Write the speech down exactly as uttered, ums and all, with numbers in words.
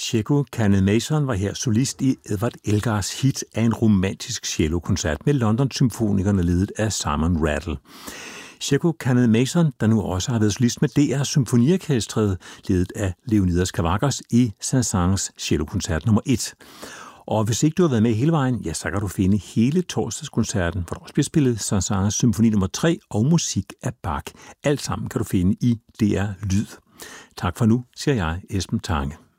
Cecco Cannet-Mason var her solist i Edward Elgars hit af en romantisk cellokoncert med London Symfonikerne ledet af Simon Rattle. Cecco Cannet-Mason, der nu også har været solist med D R Symfoniorkestret, ledet af Leonidas Kavakos i Saint-Saëns cellokoncert nummer et. Og hvis ikke du har været med hele vejen, ja, så kan du finde hele torsdagskoncerten, hvor der også bliver spillet Saint-Saëns symfoni nummer tre og musik af Bach. Alt sammen kan du finde i D R Lyd. Tak for nu, siger jeg, Esben Tange.